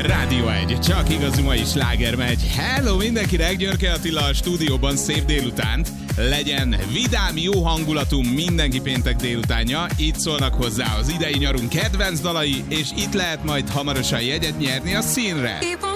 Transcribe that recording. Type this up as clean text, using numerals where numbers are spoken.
Rádió 1, csak igazi mai sláger megy. Hello mindenkinek, Györke Attila a stúdióban, szép délutánt. Legyen vidám, jó hangulatú mindenki péntek délutánja. Itt szólnak hozzá az idei nyarunk kedvenc dalai, és itt lehet majd hamarosan jegyet nyerni a színre.